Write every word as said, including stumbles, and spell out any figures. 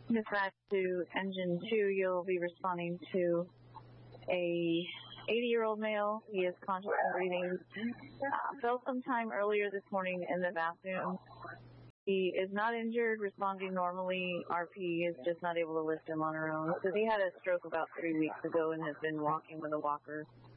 Dispatch to engine two, you'll be responding to a eighty-year-old male. He is conscious and breathing. Uh, fell sometime earlier this morning in the bathroom. He is not injured, responding normally. R P is just not able to lift him on her own. So he had a stroke about three weeks ago and has been walking with a walker